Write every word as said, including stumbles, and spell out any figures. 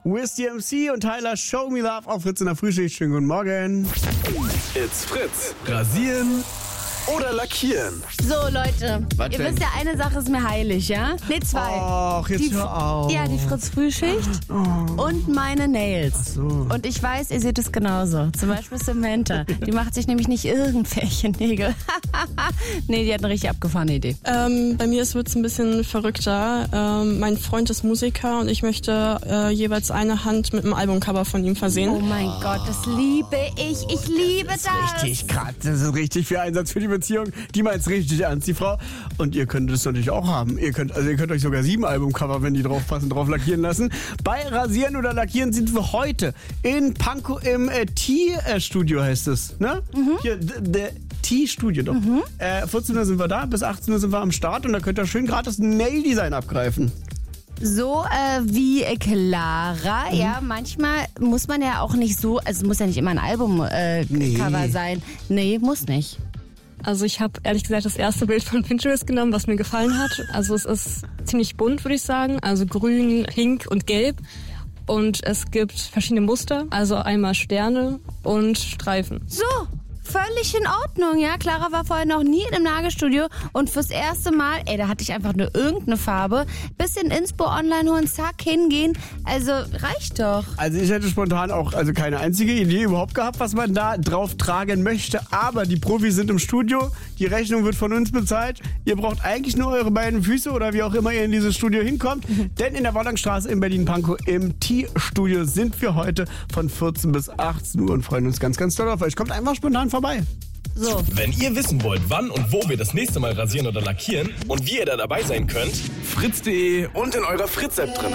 Wiz D M C und Tyler Show Me Love auf Fritz in der Frühschicht. Schönen guten Morgen. It's Fritz. Rasieren oder lackieren? So, Leute, Was ihr denn? wisst ja, eine Sache ist mir heilig, ja? Ne, zwei. Ach, jetzt die, hör auf. Ja, die Fritz-Frühschicht und meine Nails. Ach so. Und ich weiß, ihr seht es genauso. Zum Beispiel Samantha. Die macht sich nämlich nicht irgendwelche Nägel. Nee, die hat eine richtig abgefahrene Idee. Ähm, bei mir wird es ein bisschen verrückter. Ähm, mein Freund ist Musiker und ich möchte äh, jeweils eine Hand mit einem Albumcover von ihm versehen. Oh mein Gott, das liebe ich. Ich liebe das. Richtig krass, das ist richtig viel Einsatz für die Beziehung. Die meint's richtig ernst, die Frau. Und ihr könnt es natürlich auch haben. Ihr könnt, also ihr könnt euch sogar sieben Albumcover, wenn die drauf passen, drauf lackieren lassen. Bei Rasieren oder Lackieren sind wir heute in Pankow im äh, T-Studio, heißt es. Ne? Mhm. Hier, der T-Studio doch. Mhm. Äh, vierzehn Uhr sind wir da, bis achtzehn Uhr sind wir am Start und da könnt ihr schön gratis Nail-Design abgreifen. So äh, wie Clara, mhm. ja, manchmal muss man ja auch nicht so, also es muss ja nicht immer ein Albumcover äh, Nee. Cover sein. Nee, muss nicht. Also ich habe ehrlich gesagt das erste Bild von Pinterest genommen, was mir gefallen hat. Also es ist ziemlich bunt, würde ich sagen. Also grün, pink und gelb. Und es gibt verschiedene Muster, also einmal Sterne und Streifen. So, völlig in Ordnung, ja. Clara war vorher noch nie in einem Nagelstudio und fürs erste Mal, ey, da hatte ich einfach nur irgendeine Farbe, bisschen Inspo online holen, zack, hingehen. Also reicht doch. Also ich hätte spontan auch also keine einzige Idee überhaupt gehabt, was man da drauf tragen möchte. Aber die Profis sind im Studio, die Rechnung wird von uns bezahlt. Ihr braucht eigentlich nur eure beiden Füße oder wie auch immer ihr in dieses Studio hinkommt. Denn in der Wollangstraße in Berlin-Pankow im T-Studio sind wir heute von vierzehn bis achtzehn Uhr und freuen uns ganz, ganz doll auf euch. Kommt einfach spontan vorbei. So. Wenn ihr wissen wollt, wann und wo wir das nächste Mal rasieren oder lackieren und wie ihr da dabei sein könnt, fritz punkt de und in eurer Fritz-App drin.